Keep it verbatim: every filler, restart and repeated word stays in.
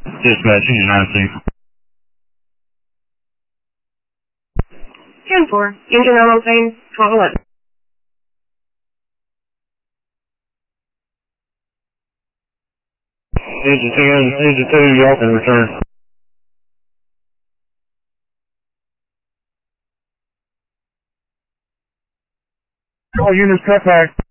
Dispatching nine six. ten four, engine on plane, twelve eleven. Engine ten, engine two, y'all can return. All units cut back.